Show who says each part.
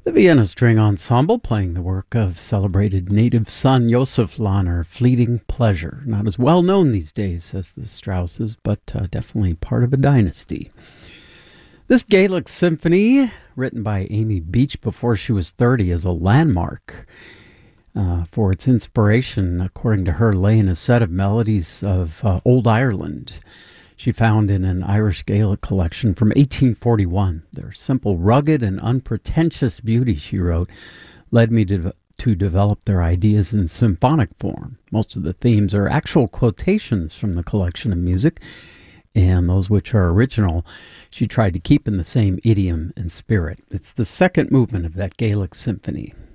Speaker 1: The Vienna String Ensemble playing the work of celebrated native son Josef Lahner, Fleeting Pleasure. Not as well known these days as the Strausses, but definitely part of a dynasty. This Gaelic symphony, written by Amy Beach before she was 30, is a landmark for its inspiration, according to her, lay in a set of melodies of Old Ireland. She found in an Irish Gaelic collection from 1841. Their simple, rugged, and unpretentious beauty, she wrote, led me to develop their ideas in symphonic form. Most of the themes are actual quotations from the collection of music, and those which are original, she tried to keep in the same idiom and spirit. It's the second movement of that Gaelic symphony.